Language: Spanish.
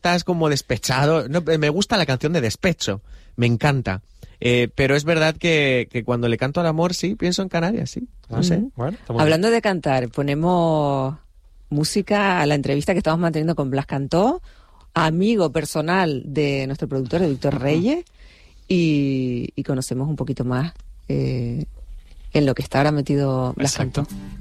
estás como despechado. No, me gusta la canción de despecho, me encanta. Pero es verdad que cuando le canto al amor, sí, pienso en Canarias, sí. No sé. Bueno, está muy Hablando de cantar, ponemos música a la entrevista que estamos manteniendo con Blas Cantó, amigo personal de nuestro productor, de Víctor Reyes, y conocemos un poquito más en lo que está ahora metido Blas Cantó. Exacto.